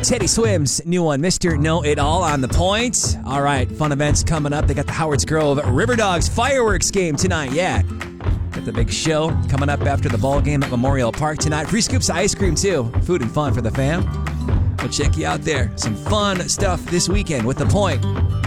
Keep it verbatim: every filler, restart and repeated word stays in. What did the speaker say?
Teddy Swims, new one, Mister Know-It-All on the point. All right, fun events coming up. They got the Howards Grove River Dogs fireworks game tonight, yeah. Got the big show coming up after the ball game at Memorial Park tonight. Free scoops of ice cream, too. Food and fun for the fam. We'll check you out there. Some fun stuff this weekend with The Point.